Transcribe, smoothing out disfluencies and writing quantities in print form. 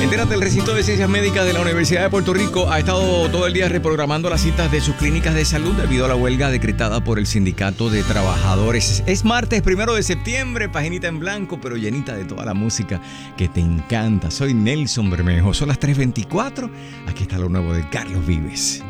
Entérate, el recinto de ciencias médicas de la Universidad de Puerto Rico ha estado todo el día reprogramando las citas de sus clínicas de salud debido a la huelga decretada por el Sindicato de Trabajadores. Es martes 1 de septiembre, paginita en blanco, pero llenita de toda la música que te encanta. Soy Nelson Bermejo, son las 3:24. Aquí está lo nuevo de Carlos Vives.